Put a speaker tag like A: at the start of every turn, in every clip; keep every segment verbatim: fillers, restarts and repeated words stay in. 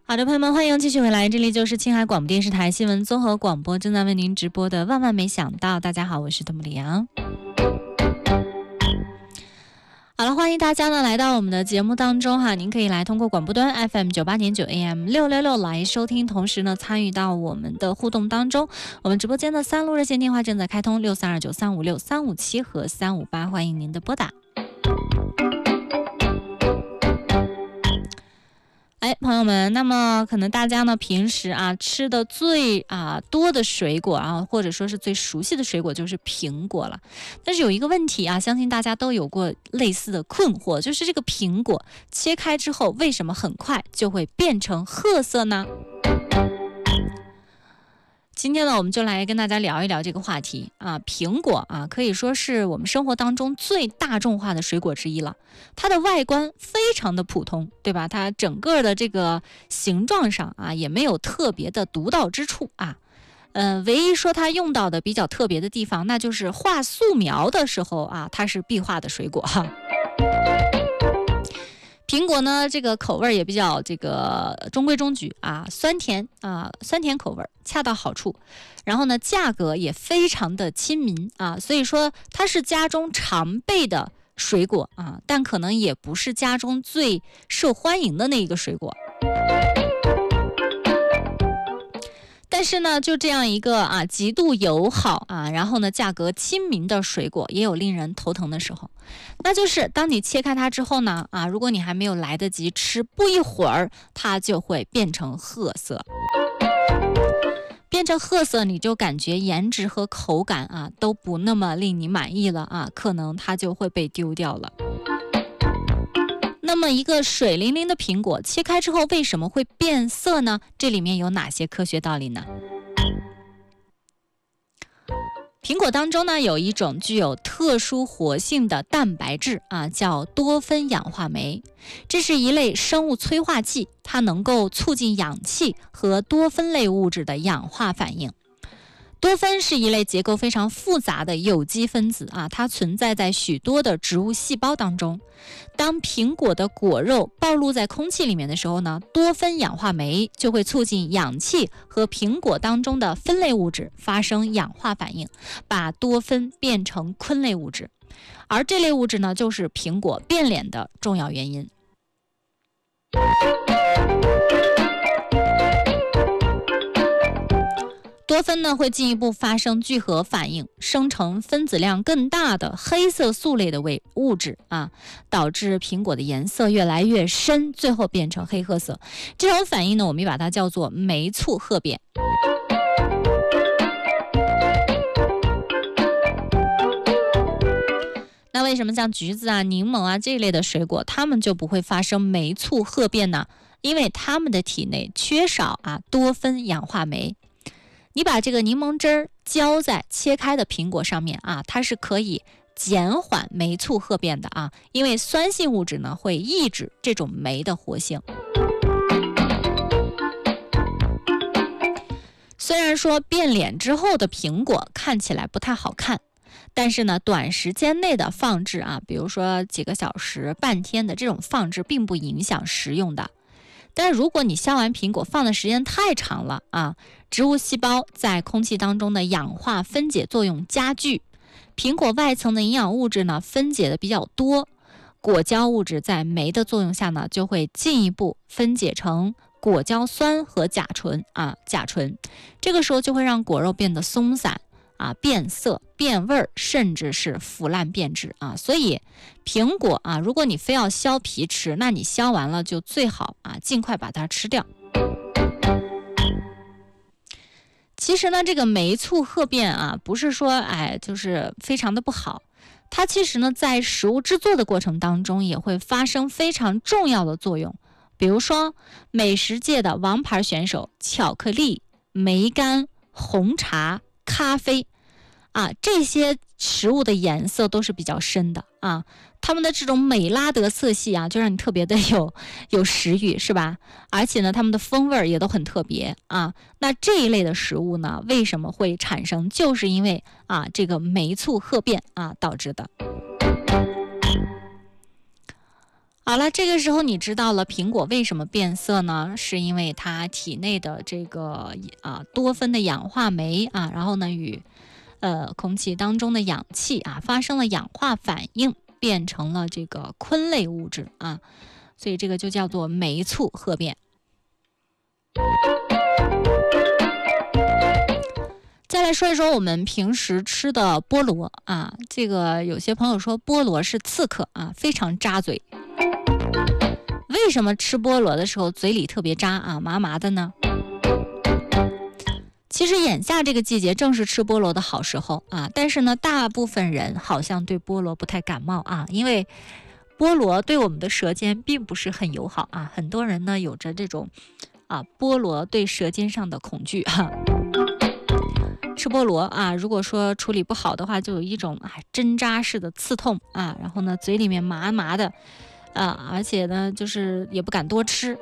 A: 好的，朋友们，欢迎继续回来，这里就是青海广播电视台新闻综合广播，正在为您直播的万万没想到。大家好，我是邓布里昂。好了，欢迎大家呢来到我们的节目当中哈，您可以来通过广播端 F M 九八点九 A M 六六六来收听，同时呢参与到我们的互动当中。我们直播间的三路热线电话正在开通，六三二九三五六三五七和三五八，欢迎您的拨打。哎，朋友们，那么可能大家呢平时啊吃的最啊多的水果啊，或者说是最熟悉的水果就是苹果了。但是有一个问题啊，相信大家都有过类似的困惑，就是这个苹果切开之后，为什么很快就会变成褐色呢？今天呢，我们就来跟大家聊一聊这个话题啊。苹果啊，可以说是我们生活当中最大众化的水果之一了。它的外观非常的普通，对吧？它整个的这个形状上啊，也没有特别的独到之处啊。呃，唯一说它用到的比较特别的地方，那就是画素描的时候啊，它是必画的水果哈。苹果呢，这个口味也比较这个中规中矩啊，酸甜啊，酸甜口味恰到好处。然后呢，价格也非常的亲民啊，所以说它是家中常备的水果啊，但可能也不是家中最受欢迎的那一个水果。但是呢，就这样一个啊极度友好啊，然后呢价格亲民的水果，也有令人头疼的时候。那就是当你切开它之后呢，啊，如果你还没有来得及吃，不一会儿它就会变成褐色。变成褐色，你就感觉颜值和口感啊都不那么令你满意了啊，可能它就会被丢掉了。那么一个水灵灵的苹果切开之后为什么会变色呢？这里面有哪些科学道理呢？苹果当中呢有一种具有特殊活性的蛋白质啊，叫多酚氧化酶。这是一类生物催化剂，它能够促进氧气和多酚类物质的氧化反应。多酚是一类结构非常复杂的有机分子啊，它存在在许多的植物细胞当中。当苹果的果肉暴露在空气里面的时候呢，多酚氧化酶就会促进氧气和苹果当中的酚类物质发生氧化反应，把多酚变成醌类物质。而这类物质呢，就是苹果变脸的重要原因。多酚呢会进一步发生聚合反应，生成分子量更大的黑色素类的物质啊，导致苹果的颜色越来越深，最后变成黑褐色。这种反应呢，我们把它叫做酶促褐变。那为什么像橘子啊、柠檬啊这一类的水果，它们就不会发生酶促褐变呢？因为它们的体内缺少啊多酚氧化酶。你把这个柠檬汁儿浇在切开的苹果上面啊，它是可以减缓酶促褐变的啊，因为酸性物质呢会抑制这种酶的活性。虽然说变脸之后的苹果看起来不太好看，但是呢，短时间内的放置啊，比如说几个小时、半天的这种放置，并不影响食用的。但如果你削完苹果放的时间太长了啊，植物细胞在空气当中的氧化分解作用加剧，苹果外层的营养物质呢分解的比较多，果胶物质在酶的作用下呢就会进一步分解成果胶酸和甲醇啊，甲醇，这个时候就会让果肉变得松散啊，变色、变味儿，甚至是腐烂变质啊。所以苹果啊，如果你非要削皮吃，那你削完了就最好啊，尽快把它吃掉。其实呢，这个酶促褐变啊，不是说哎就是非常的不好，它其实呢在食物制作的过程当中也会发生非常重要的作用。比如说美食界的王牌选手巧克力、梅干、红茶、咖啡啊，这些食物的颜色都是比较深的啊，它们的这种美拉德色系啊，就让你特别的有有食欲，是吧？而且呢，它们的风味也都很特别啊。那这一类的食物呢，为什么会产生？就是因为啊，这个酶促褐变啊导致的。 好了，这个时候你知道了苹果为什么变色呢？是因为它体内的这个啊多酚的氧化酶啊，然后呢与呃空气当中的氧气啊发生了氧化反应，变成了这个醌类物质啊，所以这个就叫做酶促褐变。再来说一说我们平时吃的菠萝啊，这个有些朋友说菠萝是刺客啊，非常扎嘴。为什么吃菠萝的时候嘴里特别扎啊，麻麻的呢？其实眼下这个季节正是吃菠萝的好时候啊，但是呢，大部分人好像对菠萝不太感冒啊，因为菠萝对我们的舌尖并不是很友好啊，很多人呢有着这种啊菠萝对舌尖上的恐惧哈、啊。吃菠萝啊，如果说处理不好的话，就有一种啊针扎式的刺痛啊，然后呢嘴里面麻麻的啊，而且呢就是也不敢多吃。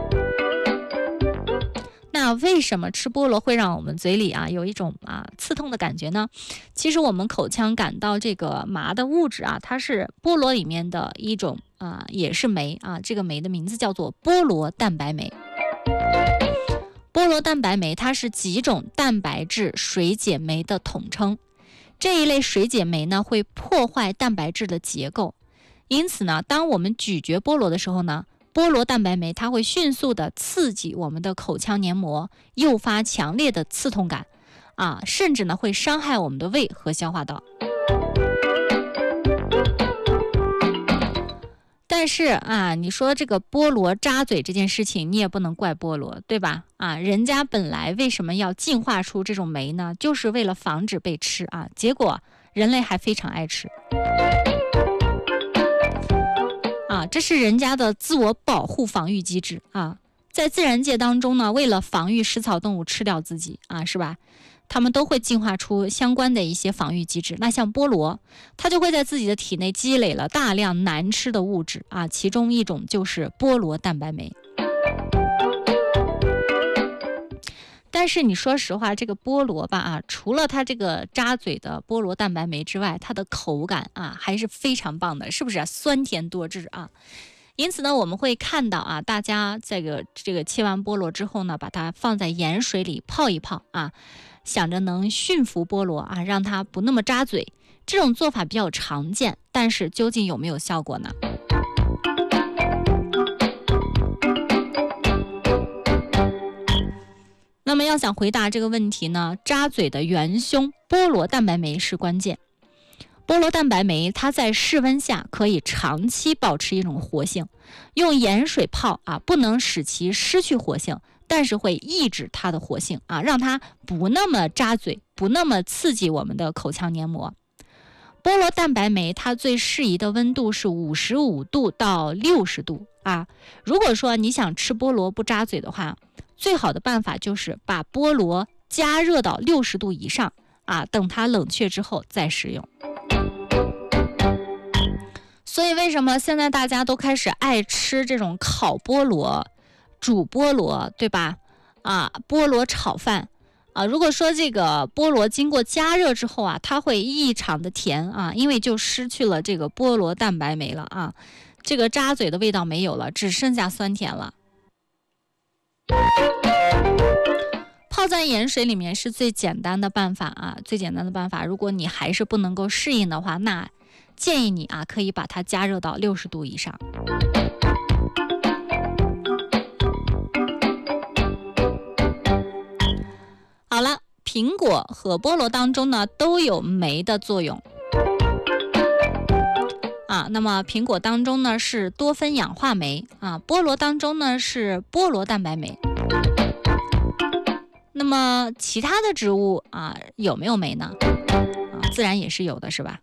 A: 那为什么吃菠萝会让我们嘴里啊有一种啊刺痛的感觉呢？其实我们口腔感到这个麻的物质啊，它是菠萝里面的一种啊，也是酶啊，这个酶的名字叫做菠萝蛋白酶。菠萝蛋白酶它是几种蛋白质水解酶的统称，这一类水解酶呢会破坏蛋白质的结构，因此呢，当我们咀嚼菠萝的时候呢，菠萝蛋白酶它会迅速的刺激我们的口腔黏膜，诱发强烈的刺痛感啊，甚至呢会伤害我们的胃和消化道。但是啊，你说这个菠萝扎嘴这件事情，你也不能怪菠萝，对吧？啊，人家本来为什么要进化出这种酶呢？就是为了防止被吃啊，结果人类还非常爱吃。啊，这是人家的自我保护防御机制啊。在自然界当中呢，为了防御食草动物吃掉自己啊，是吧？他们都会进化出相关的一些防御机制。那像菠萝，它就会在自己的体内积累了大量难吃的物质啊，其中一种就是菠萝蛋白酶。但是你说实话，这个菠萝吧啊，除了它这个扎嘴的菠萝蛋白酶之外，它的口感啊还是非常棒的，是不是啊？酸甜多汁啊。因此呢，我们会看到啊，大家这个这个切完菠萝之后呢，把它放在盐水里泡一泡啊，想着能驯服菠萝啊，让它不那么扎嘴。这种做法比较常见，但是究竟有没有效果呢？那么要想回答这个问题呢，扎嘴的元凶菠萝蛋白酶是关键。菠萝蛋白酶它在室温下可以长期保持一种活性，用盐水泡啊，不能使其失去活性，但是会抑制它的活性啊，让它不那么扎嘴，不那么刺激我们的口腔黏膜。菠萝蛋白酶它最适宜的温度是五十五度到六十度啊。如果说你想吃菠萝不扎嘴的话，最好的办法就是把菠萝加热到六十度以上啊，等它冷却之后再食用。所以为什么现在大家都开始爱吃这种烤菠萝、煮菠萝，对吧？啊，菠萝炒饭啊，如果说这个菠萝经过加热之后啊，它会异常的甜啊，因为就失去了这个菠萝蛋白酶了啊，这个扎嘴的味道没有了，只剩下酸甜了。泡在盐水里面是最简单的办法啊，最简单的办法。如果你还是不能够适应的话，那建议你啊，可以把它加热到六十度以上。好了，苹果和菠萝当中呢都有酶的作用啊。那么苹果当中呢是多酚氧化酶啊，菠萝当中呢是菠萝蛋白酶。那么其他的植物啊有没有酶呢？啊，自然也是有的，是吧？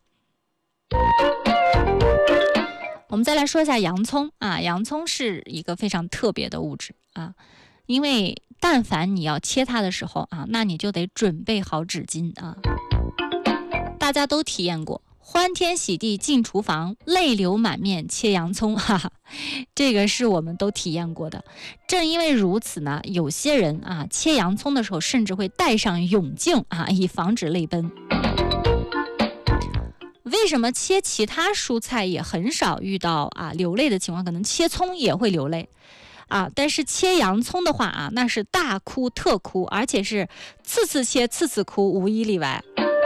A: 我们再来说一下洋葱啊，洋葱是一个非常特别的物质啊，因为但凡你要切它的时候啊，那你就得准备好纸巾啊。大家都体验过，欢天喜地进厨房，泪流满面切洋葱，哈哈，这个是我们都体验过的。正因为如此呢，有些人啊切洋葱的时候甚至会戴上泳镜啊，以防止泪奔。 为什么切其他蔬菜也很少遇到啊流泪的情况？可能切葱也会流泪啊，但是切洋葱的话啊，那是大哭特哭，而且是次次切次次哭，无一例外。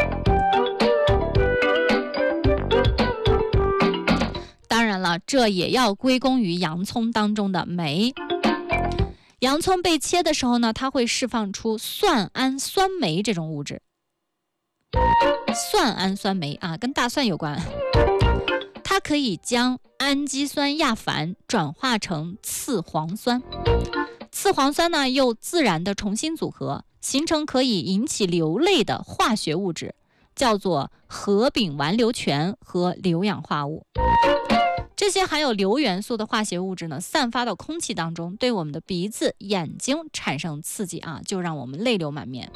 A: 当然了，这也要归功于洋葱当中的酶。洋葱被切的时候呢，它会释放出蒜氨酸酶这种物质。蒜氨酸酶啊，跟大蒜有关。它可以将氨基酸亚矾转化成次磺酸，次磺酸呢又自然的重新组合，形成可以引起流泪的化学物质，叫做合丙烷硫醛和硫氧化物。这些含有硫元素的化学物质呢，散发到空气当中，对我们的鼻子、眼睛产生刺激啊，就让我们泪流满面。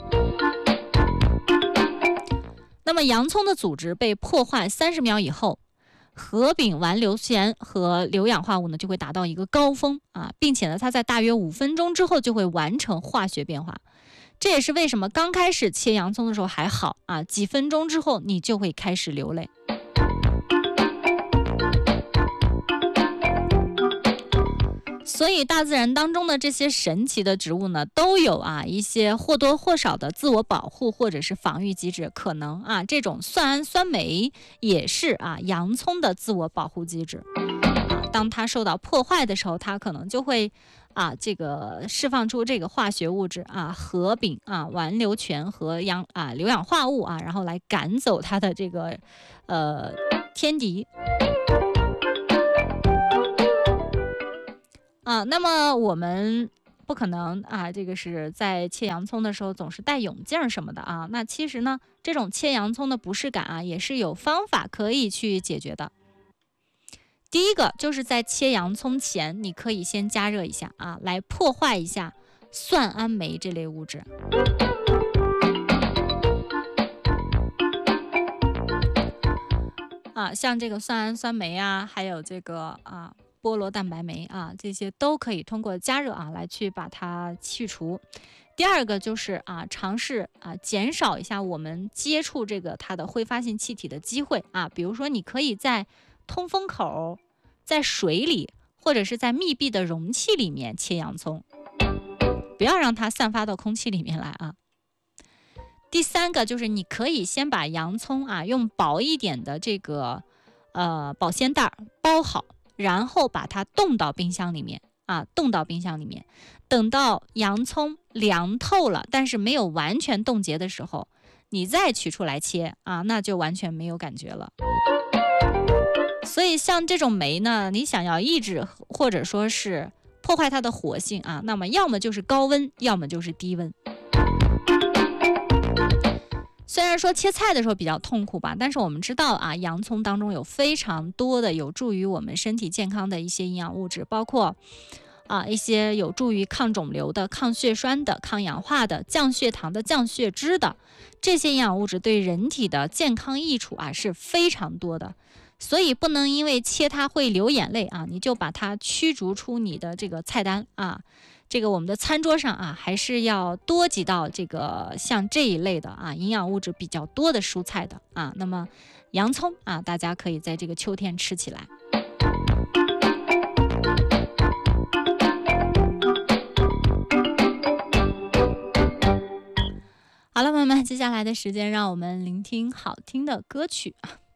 A: 那么洋葱的组织被破坏三十秒以后，合丙烷硫醛和硫氧化物呢就会达到一个高峰啊，并且呢它在大约五分钟之后就会完成化学变化。这也是为什么刚开始切洋葱的时候还好啊，几分钟之后你就会开始流泪。所以大自然当中的这些神奇的植物呢，都有啊一些或多或少的自我保护或者是防御机制。可能啊这种蒜氨酸酶也是啊洋葱的自我保护机制。啊，当它受到破坏的时候，它可能就会啊这个释放出这个化学物质啊合丙啊烷硫醛和氧啊硫氧化物啊，然后来赶走它的这个呃天敌。啊，那么我们不可能啊，这个是在切洋葱的时候总是戴泳镜什么的啊。那其实呢，这种切洋葱的不适感啊，也是有方法可以去解决的。第一个就是在切洋葱前，你可以先加热一下啊，来破坏一下蒜氨酶这类物质。啊，像这个蒜氨酸酶啊，还有这个啊。菠萝蛋白酶啊，这些都可以通过加热啊来去把它去除。第二个就是啊，尝试啊减少一下我们接触这个它的挥发性气体的机会啊，比如说你可以在通风口、在水里或者是在密闭的容器里面切洋葱，不要让它散发到空气里面来啊。第三个就是你可以先把洋葱啊用薄一点的这个呃保鲜袋包好。然后把它冻到冰箱里面啊，冻到冰箱里面，等到洋葱凉透了，但是没有完全冻结的时候，你再取出来切啊，那就完全没有感觉了。所以像这种酶呢，你想要抑制或者说是破坏它的活性啊，那么要么就是高温，要么就是低温。虽然说切菜的时候比较痛苦吧，但是我们知道啊，洋葱当中有非常多的有助于我们身体健康的一些营养物质，包括啊一些有助于抗肿瘤的、抗血栓的、抗氧化的、降血糖的、降血脂的，这些营养物质对人体的健康益处啊是非常多的。所以不能因为切它会流眼泪啊，你就把它驱逐出你的这个菜单啊。这个我们的餐桌上啊，还是要多几道这个像这一类的啊营养物质比较多的蔬菜的啊。那么洋葱啊，大家可以在这个秋天吃起来。好了，朋友们，接下来的时间让我们聆听好听的歌曲啊。